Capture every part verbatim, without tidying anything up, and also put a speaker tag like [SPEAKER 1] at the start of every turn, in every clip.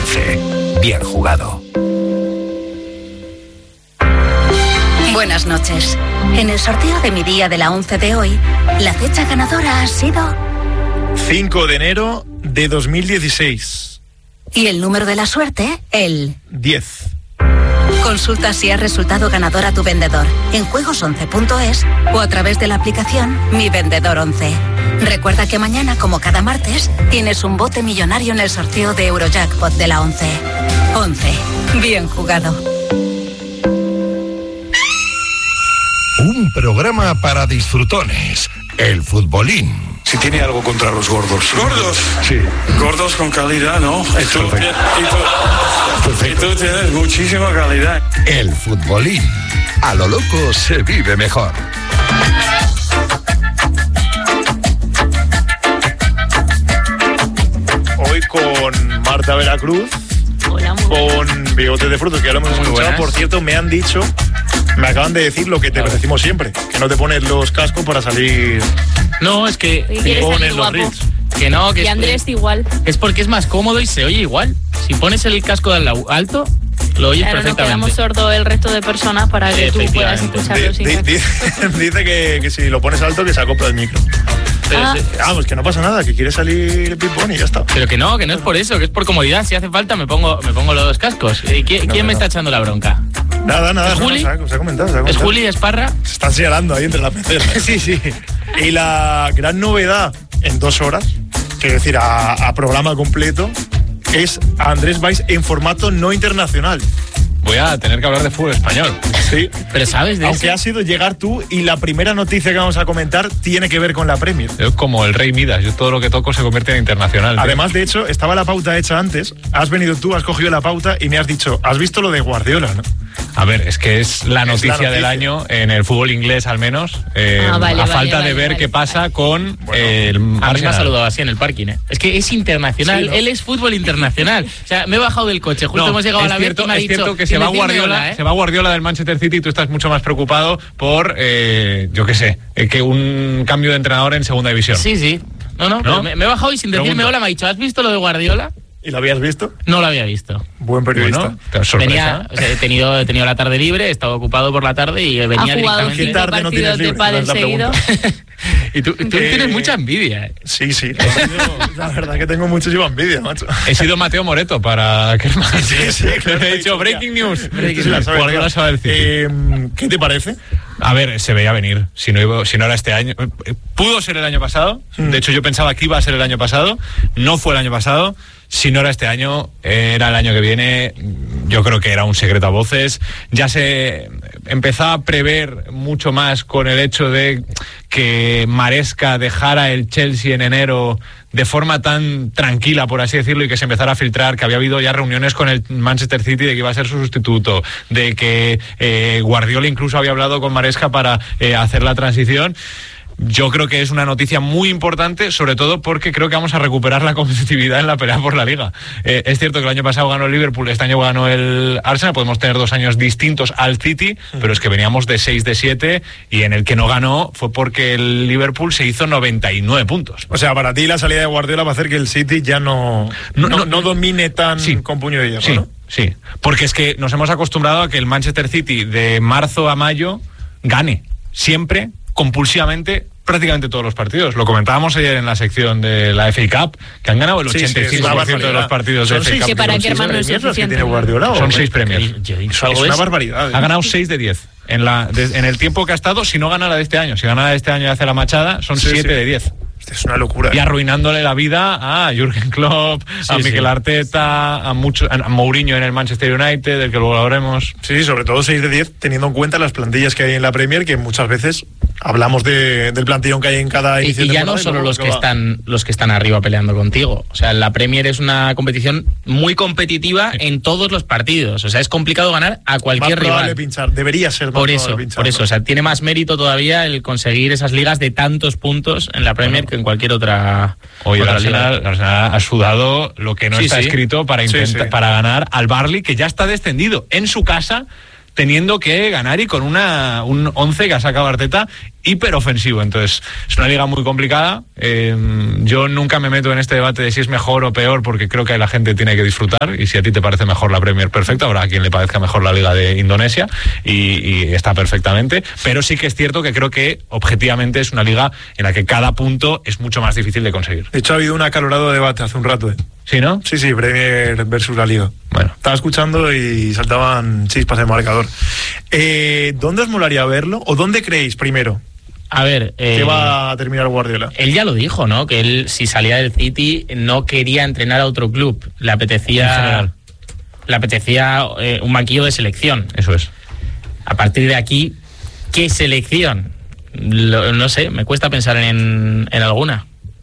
[SPEAKER 1] once. Bien jugado.
[SPEAKER 2] Buenas noches. En el sorteo de mi día de la once de hoy, la fecha ganadora ha sido
[SPEAKER 3] cinco de enero de dos mil dieciséis.
[SPEAKER 2] Y el número de la suerte, el
[SPEAKER 3] diez.
[SPEAKER 2] Consulta si ha resultado ganador a tu vendedor en juegos once punto es o a través de la aplicación Mi Vendedor once. Recuerda que mañana, como cada martes, tienes un bote millonario en el sorteo de Eurojackpot de la once. once. Bien jugado.
[SPEAKER 1] Un programa para disfrutones. El futbolín.
[SPEAKER 4] Si tiene algo contra los gordos.
[SPEAKER 5] ¿Gordos?
[SPEAKER 4] Sí.
[SPEAKER 5] Gordos con calidad, ¿no? Y tú, y tú, y tú tienes muchísima calidad.
[SPEAKER 1] El futbolín. A lo loco se vive mejor.
[SPEAKER 3] Hoy con Marta Veracruz.
[SPEAKER 6] Hola,
[SPEAKER 3] con Bigote de Frutos, que ya lo hemos
[SPEAKER 6] muy
[SPEAKER 3] escuchado.
[SPEAKER 6] buenas.
[SPEAKER 3] Por cierto, me han dicho, me acaban de decir lo que te
[SPEAKER 6] claro.
[SPEAKER 3] decimos siempre, que no te pones los cascos para salir.
[SPEAKER 6] No, es que
[SPEAKER 3] te pones los reels.
[SPEAKER 6] Que no, que
[SPEAKER 7] y
[SPEAKER 6] es,
[SPEAKER 7] Andrés igual.
[SPEAKER 6] es porque es más cómodo y se oye igual. Si pones el casco de al lado alto, lo oyes
[SPEAKER 7] Claro, nos
[SPEAKER 6] perfectamente.
[SPEAKER 7] quedamos sordos el resto de personas para que tú puedas
[SPEAKER 6] Efectivamente.
[SPEAKER 7] escucharlo sin
[SPEAKER 3] Di-
[SPEAKER 7] casco.
[SPEAKER 3] di- dice que, que si lo pones alto que se acopla el micro.
[SPEAKER 6] Pero,
[SPEAKER 7] Ah.
[SPEAKER 6] se-
[SPEAKER 3] Vamos, que no pasa nada, que quiere salir el ping-pong y ya está.
[SPEAKER 6] pero que no, que no es por eso, que es por comodidad. Si hace falta me pongo me pongo los dos cascos. ¿Y ¿Quién,
[SPEAKER 3] No,
[SPEAKER 6] quién
[SPEAKER 3] no,
[SPEAKER 6] me
[SPEAKER 3] no.
[SPEAKER 6] está echando la bronca?
[SPEAKER 3] Nada, nada,
[SPEAKER 6] ¿Es
[SPEAKER 3] no,
[SPEAKER 6] Juli?
[SPEAKER 3] se, ha, se ha comentado, se ha
[SPEAKER 6] ¿Es
[SPEAKER 3] comentado.
[SPEAKER 6] Juli Esparra?
[SPEAKER 3] Se están señalando ahí entre las peceras.
[SPEAKER 6] Sí, sí.
[SPEAKER 3] Y la gran novedad en dos horas, quiero decir, a, a programa completo, es a Andrés Valls en formato no internacional.
[SPEAKER 8] Voy a tener que hablar de fútbol español.
[SPEAKER 3] Sí.
[SPEAKER 6] Pero sabes de
[SPEAKER 3] Aunque
[SPEAKER 6] ese?
[SPEAKER 3] ha sido llegar tú y la primera noticia que vamos a comentar tiene que ver con la Premier.
[SPEAKER 8] Yo como el rey Midas, yo todo lo que toco se convierte en internacional. tío.
[SPEAKER 3] Además, de hecho, estaba la pauta hecha antes, has venido tú, has cogido la pauta y me has dicho, has visto lo de Guardiola, ¿no?
[SPEAKER 8] A ver, es que es la
[SPEAKER 3] Es
[SPEAKER 8] noticia,
[SPEAKER 3] la noticia.
[SPEAKER 8] del año en el fútbol inglés al menos, eh,
[SPEAKER 7] Ah, vale,
[SPEAKER 8] a
[SPEAKER 7] vale,
[SPEAKER 8] falta
[SPEAKER 7] vale,
[SPEAKER 8] de ver
[SPEAKER 7] vale,
[SPEAKER 8] qué pasa
[SPEAKER 7] vale.
[SPEAKER 8] con
[SPEAKER 3] Bueno,
[SPEAKER 8] el
[SPEAKER 6] A mí me ha
[SPEAKER 8] Arsenal.
[SPEAKER 6] saludado así en el parking, ¿eh? Es que es internacional,
[SPEAKER 3] Sí, ¿no?
[SPEAKER 6] él es fútbol internacional. O sea, me he bajado del coche, justo
[SPEAKER 8] No,
[SPEAKER 6] hemos llegado
[SPEAKER 8] es
[SPEAKER 6] a la
[SPEAKER 8] cierto,
[SPEAKER 6] vez y me ha
[SPEAKER 8] es
[SPEAKER 6] dicho...
[SPEAKER 8] cierto que
[SPEAKER 6] sin
[SPEAKER 8] se va
[SPEAKER 6] decirme
[SPEAKER 8] Guardiola,
[SPEAKER 6] hola, ¿eh?
[SPEAKER 8] se va Guardiola del Manchester City y tú estás mucho más preocupado por, eh, yo qué sé, eh, que un cambio de entrenador en segunda división.
[SPEAKER 6] Sí, sí. No, no,
[SPEAKER 8] ¿No?
[SPEAKER 6] pero me, me he bajado y sin decirme
[SPEAKER 8] Pregunto.
[SPEAKER 6] hola me ha dicho, ¿has visto lo de Guardiola?
[SPEAKER 3] ¿Y lo habías visto?
[SPEAKER 6] No lo había visto.
[SPEAKER 3] Buen periodista.
[SPEAKER 8] Bueno, te sorpresa.
[SPEAKER 6] Venía, o sea, he tenido, he tenido la tarde libre, he estado ocupado por la tarde y venía
[SPEAKER 7] Ha jugado
[SPEAKER 6] directamente...
[SPEAKER 3] ¿Qué
[SPEAKER 7] cinco
[SPEAKER 3] tarde no tienes
[SPEAKER 7] partidos de
[SPEAKER 3] libre?
[SPEAKER 7] pádel
[SPEAKER 3] Es la
[SPEAKER 7] seguido.
[SPEAKER 3] pregunta.
[SPEAKER 6] Y tú, tú
[SPEAKER 3] Eh,
[SPEAKER 6] tienes mucha envidia. ¿eh?
[SPEAKER 3] Sí, sí. La verdad, la verdad que tengo muchísima envidia, macho.
[SPEAKER 8] He sido Mateo Moreto para que más.
[SPEAKER 3] Sí, sí, claro.
[SPEAKER 8] He dicho breaking news.
[SPEAKER 3] Breaking news.
[SPEAKER 8] Guardiola se va del City.
[SPEAKER 3] Eh, ¿Qué te parece?
[SPEAKER 8] A ver, se veía venir. Si no, iba, si no era este año. eh, Pudo ser el año pasado.
[SPEAKER 3] Mm.
[SPEAKER 8] De hecho, yo pensaba que iba a ser el año pasado. No fue el año pasado. Si no era este año, era el año que viene. Yo creo que era un secreto a voces. Ya se empezaba a prever mucho más con el hecho de que Maresca dejara el Chelsea en enero de forma tan tranquila, por así decirlo, y que se empezara a filtrar que había habido ya reuniones con el Manchester City de que iba a ser su sustituto, de que eh, Guardiola incluso había hablado con Maresca para eh, hacer la transición. Yo creo que es una noticia muy importante, sobre todo porque creo que vamos a recuperar la competitividad en la pelea por la Liga. Eh, es cierto que el año pasado ganó el Liverpool, este año ganó el Arsenal, podemos tener dos años distintos al City, pero es que veníamos de seis de siete y en el que no ganó fue porque el Liverpool se hizo noventa y nueve puntos.
[SPEAKER 3] O sea, para ti la salida de Guardiola va a hacer que el City ya no, no,
[SPEAKER 8] No,
[SPEAKER 3] no,
[SPEAKER 8] no,
[SPEAKER 3] domine tan
[SPEAKER 8] sí.
[SPEAKER 3] con puño de hierro,
[SPEAKER 8] Sí,
[SPEAKER 3] ¿no?
[SPEAKER 8] sí, porque es que nos hemos acostumbrado a que el Manchester City de marzo a mayo gane, siempre, compulsivamente, prácticamente todos los partidos. Lo comentábamos ayer en la sección de la F A Cup, que han ganado el
[SPEAKER 3] Sí, sí,
[SPEAKER 8] ochenta y cinco por ciento
[SPEAKER 3] es una
[SPEAKER 8] de los partidos de
[SPEAKER 3] Son
[SPEAKER 8] F A
[SPEAKER 3] seis
[SPEAKER 8] Cup.
[SPEAKER 7] Que para
[SPEAKER 3] son
[SPEAKER 7] qué,
[SPEAKER 3] seis
[SPEAKER 7] hermano, es
[SPEAKER 3] premios los que
[SPEAKER 7] suficiente.
[SPEAKER 3] tiene Guardiola, ¿o?
[SPEAKER 8] Son seis premios.
[SPEAKER 6] Yo he dicho
[SPEAKER 3] Es
[SPEAKER 6] algo de
[SPEAKER 3] una
[SPEAKER 6] eso.
[SPEAKER 3] barbaridad. ¿eh?
[SPEAKER 8] Ha ganado seis de diez. En, la, de- en el tiempo que ha estado, si no gana la de este año. Si gana la de este año y hace la machada, son
[SPEAKER 3] Sí,
[SPEAKER 8] siete
[SPEAKER 3] sí.
[SPEAKER 8] de diez.
[SPEAKER 3] Hostia, es una locura.
[SPEAKER 8] Y
[SPEAKER 3] ¿eh?
[SPEAKER 8] arruinándole la vida a Jürgen Klopp, a
[SPEAKER 6] Sí,
[SPEAKER 8] Mikel
[SPEAKER 6] sí.
[SPEAKER 8] Arteta, a, mucho, a Mourinho en el Manchester United, del que luego hablaremos.
[SPEAKER 3] Sí, sobre todo seis de diez, teniendo en cuenta las plantillas que hay en la Premier, que muchas veces hablamos de, del plantillón que hay en cada
[SPEAKER 6] Y,
[SPEAKER 3] inicio
[SPEAKER 6] y
[SPEAKER 3] de
[SPEAKER 6] ya
[SPEAKER 3] temporada
[SPEAKER 6] no
[SPEAKER 3] y
[SPEAKER 6] solo
[SPEAKER 3] luego
[SPEAKER 6] los que
[SPEAKER 3] acaba-
[SPEAKER 6] están los que están arriba peleando contigo. O sea, la Premier es una competición muy competitiva en todos los partidos. O sea, es complicado ganar a
[SPEAKER 3] Más
[SPEAKER 6] cualquier
[SPEAKER 3] probable
[SPEAKER 6] rival.
[SPEAKER 3] pinchar, debería ser más
[SPEAKER 6] Por
[SPEAKER 3] probable
[SPEAKER 6] eso,
[SPEAKER 3] pinchar,
[SPEAKER 6] por
[SPEAKER 3] ¿no?
[SPEAKER 6] eso, o sea, tiene más mérito todavía el conseguir esas ligas de tantos puntos en la Premier que en cualquier otra.
[SPEAKER 8] Hoy el
[SPEAKER 6] otra
[SPEAKER 8] Arsenal,
[SPEAKER 6] liga.
[SPEAKER 8] el Arsenal ha sudado lo que no
[SPEAKER 6] Sí,
[SPEAKER 8] está
[SPEAKER 6] sí.
[SPEAKER 8] escrito para,
[SPEAKER 3] Sí,
[SPEAKER 8] intenta-
[SPEAKER 3] sí.
[SPEAKER 8] para ganar al Barley, que ya está descendido en su casa, teniendo que ganar y con una un once que ha sacado Arteta hiperofensivo. Entonces es una liga muy complicada. Eh, yo nunca me meto en este debate de si es mejor o peor, porque creo que la gente tiene que disfrutar, y si a ti te parece mejor la Premier, perfecto, habrá a quien le parezca mejor la liga de Indonesia, y, y está perfectamente, pero sí que es cierto que creo que objetivamente es una liga en la que cada punto es mucho más difícil de conseguir.
[SPEAKER 3] De hecho, ha habido un acalorado debate hace un rato, ¿eh?
[SPEAKER 8] ¿Sí, no?
[SPEAKER 3] Sí, sí, Premier versus la Liga.
[SPEAKER 8] Bueno.
[SPEAKER 3] Estaba escuchando y saltaban chispas de marcador. Eh, ¿Dónde os molaría verlo? ¿O dónde creéis, primero,
[SPEAKER 6] A ver, eh,
[SPEAKER 3] que va a terminar Guardiola?
[SPEAKER 6] Él ya lo dijo, ¿no? Que él, si salía del City, no quería entrenar a otro club. Le apetecía, le apetecía eh, un banquillo de selección.
[SPEAKER 8] Eso es.
[SPEAKER 6] A partir de aquí, ¿qué selección? Lo, no sé, me cuesta pensar en, en alguna.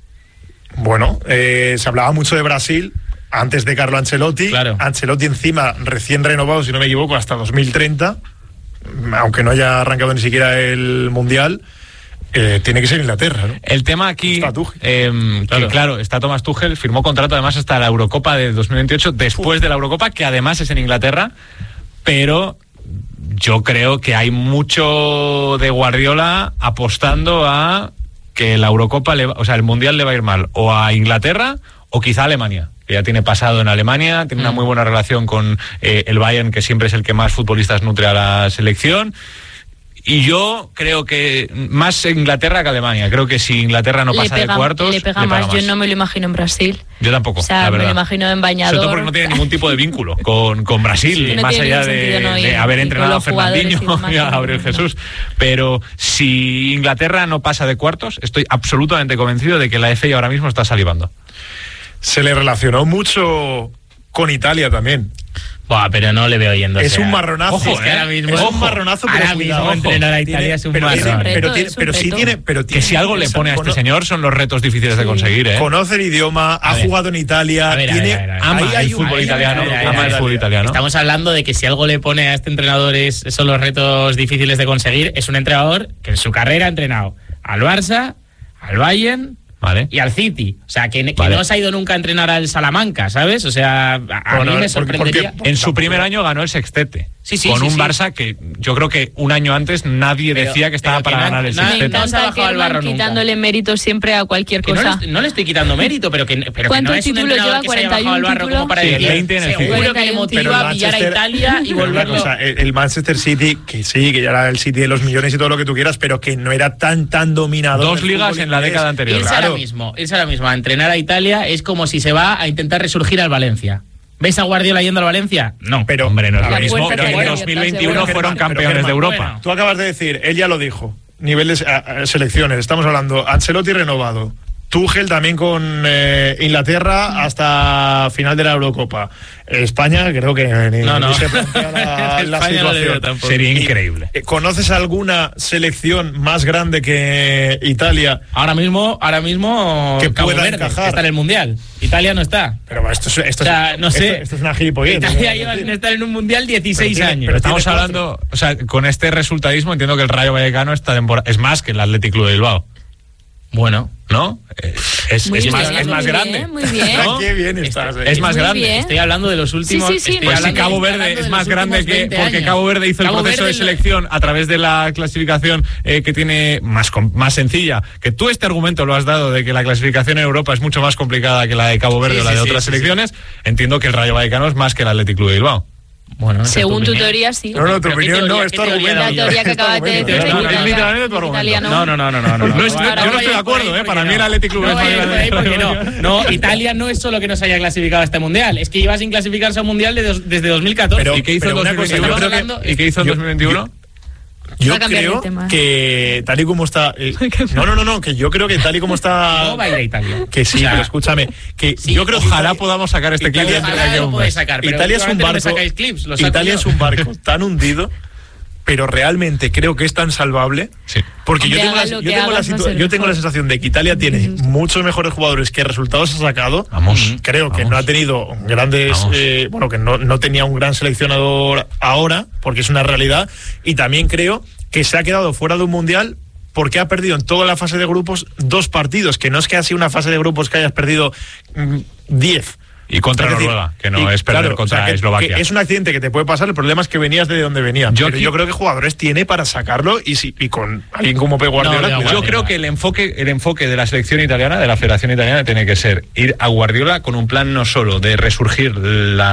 [SPEAKER 3] Bueno, eh, se hablaba mucho de Brasil antes de Carlo Ancelotti.
[SPEAKER 6] Claro.
[SPEAKER 3] Ancelotti encima recién renovado, si no me equivoco, hasta dos mil treinta, aunque no haya arrancado ni siquiera el Mundial. Eh, tiene que ser Inglaterra, ¿no?
[SPEAKER 8] El tema aquí,
[SPEAKER 3] Está Tuchel.
[SPEAKER 8] eh,
[SPEAKER 6] Claro.
[SPEAKER 8] que claro, está Thomas Tuchel, firmó contrato además hasta la Eurocopa de dos mil veintiocho, después de la Eurocopa, que además es en Inglaterra, pero yo creo que hay mucho de Guardiola apostando a que la Eurocopa, le va, o sea, el Mundial le va a ir mal o a Inglaterra o quizá a Alemania, que ya tiene pasado en Alemania, tiene una muy buena relación con eh, el Bayern, que siempre es el que más futbolistas nutre a la selección. Y yo creo que más Inglaterra que Alemania. Creo que si Inglaterra no
[SPEAKER 7] Le
[SPEAKER 8] pasa
[SPEAKER 7] pega-
[SPEAKER 8] de cuartos,
[SPEAKER 7] le pega más. Yo no me lo imagino en Brasil.
[SPEAKER 8] Yo tampoco,
[SPEAKER 7] O sea,
[SPEAKER 8] la
[SPEAKER 7] me
[SPEAKER 8] verdad.
[SPEAKER 7] lo imagino en bañador.
[SPEAKER 8] Sobre todo porque no tiene ningún tipo de vínculo con, con Brasil,
[SPEAKER 7] Sí, no
[SPEAKER 8] más
[SPEAKER 7] tiene
[SPEAKER 8] allá
[SPEAKER 7] ningún
[SPEAKER 8] de,
[SPEAKER 7] sentido, no, y-
[SPEAKER 8] de haber
[SPEAKER 7] y
[SPEAKER 8] entrenado
[SPEAKER 7] con
[SPEAKER 8] a
[SPEAKER 7] los jugadores y
[SPEAKER 8] Fernandinho
[SPEAKER 7] demás,
[SPEAKER 8] y a
[SPEAKER 7] no,
[SPEAKER 8] Gabriel
[SPEAKER 7] no.
[SPEAKER 8] Jesús. Pero si Inglaterra no pasa de cuartos, estoy absolutamente convencido de que la F A ahora mismo está salivando.
[SPEAKER 3] Se le relacionó mucho con Italia también.
[SPEAKER 6] Buah, pero no le veo yendo.
[SPEAKER 3] Es
[SPEAKER 6] o sea,
[SPEAKER 3] un marronazo,
[SPEAKER 6] ojo, es que
[SPEAKER 3] ¿eh?
[SPEAKER 6] ahora mismo,
[SPEAKER 3] Es un
[SPEAKER 6] ojo,
[SPEAKER 3] marronazo, pero
[SPEAKER 6] ahora
[SPEAKER 3] cuidado,
[SPEAKER 6] mismo
[SPEAKER 3] ojo.
[SPEAKER 6] entrenar a
[SPEAKER 3] Tiene-
[SPEAKER 6] Italia es un
[SPEAKER 3] pero tiene-
[SPEAKER 6] marrón.
[SPEAKER 3] pero
[SPEAKER 7] reto,
[SPEAKER 3] tiene-
[SPEAKER 7] es un
[SPEAKER 3] pero sí
[SPEAKER 7] reto.
[SPEAKER 3] tiene, pero
[SPEAKER 8] Que
[SPEAKER 3] tiene-
[SPEAKER 8] si algo le pone a este
[SPEAKER 3] cono-
[SPEAKER 8] señor son los retos difíciles de conseguir, ¿eh?
[SPEAKER 3] Conoce el idioma, ha
[SPEAKER 6] ver.
[SPEAKER 3] jugado en Italia,
[SPEAKER 6] A ver, a
[SPEAKER 3] tiene,
[SPEAKER 6] ver, a ver, a ver.
[SPEAKER 8] Ama
[SPEAKER 3] ahí hay
[SPEAKER 8] el
[SPEAKER 3] un-
[SPEAKER 8] fútbol
[SPEAKER 3] ahí-
[SPEAKER 8] italiano,
[SPEAKER 3] ahí hay-
[SPEAKER 8] ama
[SPEAKER 3] ahí
[SPEAKER 8] el
[SPEAKER 3] hay-
[SPEAKER 8] fútbol italiano.
[SPEAKER 6] Estamos hablando de que si algo le pone a este entrenador es, son los retos difíciles de conseguir. Es un entrenador que en su carrera ha entrenado al Barça, al Bayern,
[SPEAKER 8] Vale.
[SPEAKER 6] y al City. O sea, que, que
[SPEAKER 8] Vale.
[SPEAKER 6] no se ha ido nunca a entrenar al Salamanca, ¿sabes? O sea, a, a
[SPEAKER 3] Bueno,
[SPEAKER 6] mí me
[SPEAKER 3] porque-
[SPEAKER 6] sorprendería.
[SPEAKER 3] porque-
[SPEAKER 8] En su primer año ganó el sextete.
[SPEAKER 6] Sí, sí,
[SPEAKER 8] con
[SPEAKER 6] sí,
[SPEAKER 8] un
[SPEAKER 6] sí.
[SPEAKER 8] Barça que yo creo que un año antes nadie
[SPEAKER 6] Pero-
[SPEAKER 8] decía que estaba
[SPEAKER 6] pero que
[SPEAKER 8] para
[SPEAKER 6] no-
[SPEAKER 8] ganar el
[SPEAKER 6] no-
[SPEAKER 7] Me
[SPEAKER 8] sextete.
[SPEAKER 6] no se ha
[SPEAKER 7] encanta
[SPEAKER 6] bajado
[SPEAKER 7] que
[SPEAKER 6] al barro
[SPEAKER 7] van
[SPEAKER 6] nunca.
[SPEAKER 7] quitándole mérito siempre a cualquier
[SPEAKER 6] Que no,
[SPEAKER 7] cosa.
[SPEAKER 6] le, no le estoy quitando mérito, pero que, pero que
[SPEAKER 7] ¿Cuántos
[SPEAKER 6] no es un
[SPEAKER 7] títulos
[SPEAKER 6] entrenador
[SPEAKER 7] lleva?
[SPEAKER 6] que se haya
[SPEAKER 7] ¿cuarenta y
[SPEAKER 6] bajado al
[SPEAKER 7] uno
[SPEAKER 6] barro como para
[SPEAKER 8] Sí,
[SPEAKER 6] decir,
[SPEAKER 8] veinte en el
[SPEAKER 6] seguro
[SPEAKER 8] City.
[SPEAKER 6] que le
[SPEAKER 3] Pero
[SPEAKER 6] motiva
[SPEAKER 3] el
[SPEAKER 6] a pillar a
[SPEAKER 3] Manchester-
[SPEAKER 6] Italia y
[SPEAKER 3] Pero una
[SPEAKER 6] volverlo.
[SPEAKER 3] cosa, el, el Manchester City, que sí, que ya era el City de los millones y todo lo que tú quieras, pero que no era tan tan dominador.
[SPEAKER 8] Dos
[SPEAKER 3] del
[SPEAKER 8] ligas
[SPEAKER 3] fútbol
[SPEAKER 8] en la
[SPEAKER 3] inglés.
[SPEAKER 8] década anterior.
[SPEAKER 6] Irse
[SPEAKER 3] Claro.
[SPEAKER 6] ahora mismo, irse ahora mismo a entrenar a Italia es como si se va a intentar resurgir al Valencia. ¿Ves a Guardiola yendo al Valencia? No.
[SPEAKER 3] Pero,
[SPEAKER 8] Hombre, no es
[SPEAKER 3] a
[SPEAKER 8] lo
[SPEAKER 3] ver,
[SPEAKER 8] mismo
[SPEAKER 7] puerta
[SPEAKER 8] que en
[SPEAKER 7] que hay
[SPEAKER 8] dos mil veintiuno
[SPEAKER 7] abierta,
[SPEAKER 8] fueron
[SPEAKER 3] seguro.
[SPEAKER 8] campeones
[SPEAKER 3] Pero,
[SPEAKER 8] de Europa.
[SPEAKER 6] bueno.
[SPEAKER 3] Tú acabas de decir, él ya lo dijo, niveles, a- a- selecciones, estamos hablando, Ancelotti renovado, Tuchel también con eh, Inglaterra hasta final de la Eurocopa. España creo que ni,
[SPEAKER 6] No, no.
[SPEAKER 3] ni se plantea la, la
[SPEAKER 6] España no le veo
[SPEAKER 3] situación.
[SPEAKER 6] tampoco.
[SPEAKER 8] Sería
[SPEAKER 3] Y,
[SPEAKER 8] increíble.
[SPEAKER 3] eh, ¿Conoces alguna selección más grande que Italia?
[SPEAKER 6] Ahora mismo, ahora mismo
[SPEAKER 3] Que
[SPEAKER 6] Cabo
[SPEAKER 3] pueda
[SPEAKER 6] Verde,
[SPEAKER 3] encajar.
[SPEAKER 6] que está en el Mundial. Italia no está.
[SPEAKER 3] Pero esto es, esto
[SPEAKER 6] O sea,
[SPEAKER 3] es-
[SPEAKER 6] no sé.
[SPEAKER 3] Esto, esto es una gilipollez.
[SPEAKER 6] Italia lleva sin estar en un Mundial dieciséis
[SPEAKER 3] Pero tiene-
[SPEAKER 6] años.
[SPEAKER 3] pero
[SPEAKER 8] Estamos
[SPEAKER 3] tiene
[SPEAKER 8] hablando, o sea, con este resultadismo entiendo que el Rayo Vallecano esta temporada es más que el Athletic Club de Bilbao,
[SPEAKER 6] Bueno,
[SPEAKER 8] ¿no? Eh, Es,
[SPEAKER 7] Muy
[SPEAKER 8] es
[SPEAKER 7] bien,
[SPEAKER 8] más, es
[SPEAKER 7] muy
[SPEAKER 8] más
[SPEAKER 7] bien,
[SPEAKER 8] grande.
[SPEAKER 7] muy bien.
[SPEAKER 8] ¿no?
[SPEAKER 3] Qué bien estás. eh.
[SPEAKER 8] Es más
[SPEAKER 7] Muy
[SPEAKER 8] grande.
[SPEAKER 7] bien.
[SPEAKER 6] estoy hablando de los últimos.
[SPEAKER 7] Sí, sí, sí,
[SPEAKER 6] estoy
[SPEAKER 7] no,
[SPEAKER 8] Pues si
[SPEAKER 6] hablando-
[SPEAKER 8] Cabo
[SPEAKER 6] estoy
[SPEAKER 8] Verde
[SPEAKER 6] hablando
[SPEAKER 8] es
[SPEAKER 6] de
[SPEAKER 8] más
[SPEAKER 6] los
[SPEAKER 8] grande
[SPEAKER 6] últimos
[SPEAKER 8] que
[SPEAKER 6] veinte
[SPEAKER 8] porque
[SPEAKER 6] años.
[SPEAKER 8] Cabo Verde hizo el
[SPEAKER 6] Cabo
[SPEAKER 8] proceso de
[SPEAKER 6] Verde lo-
[SPEAKER 8] selección a través de la clasificación eh, que tiene más com- más sencilla, que tú este argumento lo has dado de que la clasificación en Europa es mucho más complicada que la de Cabo Verde
[SPEAKER 6] Sí,
[SPEAKER 8] o la
[SPEAKER 6] sí,
[SPEAKER 8] de
[SPEAKER 6] sí,
[SPEAKER 8] otras
[SPEAKER 6] sí,
[SPEAKER 8] selecciones. Entiendo que el Rayo Vallecano es más que el Athletic Club de Bilbao.
[SPEAKER 6] Bueno, esa es
[SPEAKER 7] Según tu
[SPEAKER 6] opinión.
[SPEAKER 7] teoría, sí.
[SPEAKER 3] No, no, tu
[SPEAKER 6] ¿Pero qué
[SPEAKER 3] opinión no,
[SPEAKER 6] teoría-
[SPEAKER 3] es
[SPEAKER 6] qué
[SPEAKER 3] tu
[SPEAKER 6] teoría
[SPEAKER 3] argumento.
[SPEAKER 7] La
[SPEAKER 6] da?
[SPEAKER 7] teoría que
[SPEAKER 3] Es tu
[SPEAKER 7] acabas de
[SPEAKER 3] argumento.
[SPEAKER 7] decir.
[SPEAKER 8] No, no,
[SPEAKER 7] que
[SPEAKER 8] no,
[SPEAKER 7] Italia-
[SPEAKER 8] literalmente tu argumento.
[SPEAKER 7] italiano.
[SPEAKER 6] No, no, no, no, no.
[SPEAKER 8] No,
[SPEAKER 6] no,
[SPEAKER 8] es-
[SPEAKER 6] no,
[SPEAKER 8] yo
[SPEAKER 6] no
[SPEAKER 8] no estoy de
[SPEAKER 6] vayas por ahí
[SPEAKER 8] acuerdo, ¿eh?
[SPEAKER 6] porque
[SPEAKER 8] Para
[SPEAKER 6] no.
[SPEAKER 8] mí el Athletic Club
[SPEAKER 6] No
[SPEAKER 8] es más
[SPEAKER 6] vayas por
[SPEAKER 8] grande
[SPEAKER 6] ahí
[SPEAKER 8] que
[SPEAKER 6] porque
[SPEAKER 8] el
[SPEAKER 6] no.
[SPEAKER 8] Rayo.
[SPEAKER 6] No, Italia no es solo que no se haya clasificado a este mundial, es que lleva sin clasificarse a un mundial de dos- desde dos mil catorce.
[SPEAKER 3] Pero-
[SPEAKER 8] ¿Y qué hizo en
[SPEAKER 3] pero una cosa, yo
[SPEAKER 8] dos mil veintiuno?
[SPEAKER 3] creo que-
[SPEAKER 6] hablando-
[SPEAKER 8] ¿Y qué hizo en
[SPEAKER 3] yo-
[SPEAKER 8] dos mil veintiuno?
[SPEAKER 3] Yo
[SPEAKER 7] Va a cambiar de
[SPEAKER 3] creo
[SPEAKER 7] tema.
[SPEAKER 3] que tal y como está eh, no no no no que yo creo que tal y como está
[SPEAKER 6] No va a ir a Italia.
[SPEAKER 3] que sí,
[SPEAKER 6] O sea,
[SPEAKER 3] pero escúchame que
[SPEAKER 6] sí,
[SPEAKER 3] yo creo que
[SPEAKER 8] Ojalá
[SPEAKER 3] Italia-
[SPEAKER 8] podamos sacar este clip
[SPEAKER 3] Italia-
[SPEAKER 8] dentro de
[SPEAKER 6] Ojalá
[SPEAKER 8] aquí a
[SPEAKER 6] lo
[SPEAKER 8] un
[SPEAKER 6] podéis
[SPEAKER 8] mes.
[SPEAKER 6] sacar, pero
[SPEAKER 3] Italia es un
[SPEAKER 6] últimamente no me
[SPEAKER 3] barco
[SPEAKER 6] sacáis clips, lo saco
[SPEAKER 3] Italia
[SPEAKER 6] yo.
[SPEAKER 3] es un barco tan hundido, pero realmente creo que es tan salvable.
[SPEAKER 8] Sí.
[SPEAKER 3] Porque yo
[SPEAKER 7] Hombre,
[SPEAKER 3] tengo, la,
[SPEAKER 7] haga lo
[SPEAKER 3] yo,
[SPEAKER 7] que
[SPEAKER 3] tengo la
[SPEAKER 7] hagas, va a
[SPEAKER 3] situa-
[SPEAKER 7] ser
[SPEAKER 3] yo tengo la
[SPEAKER 7] mejor.
[SPEAKER 3] sensación de que Italia tiene muchos mejores jugadores que resultados ha sacado.
[SPEAKER 8] Vamos.
[SPEAKER 3] Creo que
[SPEAKER 8] Vamos.
[SPEAKER 3] no ha tenido grandes,
[SPEAKER 8] Vamos.
[SPEAKER 3] eh, bueno, que no, no tenía un gran seleccionador ahora, porque es una realidad. Y también creo que se ha quedado fuera de un mundial porque ha perdido en toda la fase de grupos dos partidos, que no es que ha sido una fase de grupos que hayas perdido mm, diez.
[SPEAKER 8] Y contra
[SPEAKER 3] Es decir,
[SPEAKER 8] Noruega, que no
[SPEAKER 3] y,
[SPEAKER 8] es perder
[SPEAKER 3] claro,
[SPEAKER 8] contra
[SPEAKER 3] o sea, que,
[SPEAKER 8] Eslovaquia.
[SPEAKER 3] que es un accidente que te puede pasar, el problema es que venías de donde venías.
[SPEAKER 8] Yo,
[SPEAKER 3] Pero
[SPEAKER 8] aquí,
[SPEAKER 3] yo creo que jugadores tiene para sacarlo y, si, y con alguien como Pep Guardiola.
[SPEAKER 6] No, no,
[SPEAKER 8] Yo creo que el enfoque, el enfoque de la selección italiana, de la Federación Italiana, tiene que ser ir a Guardiola con un plan no solo de resurgir la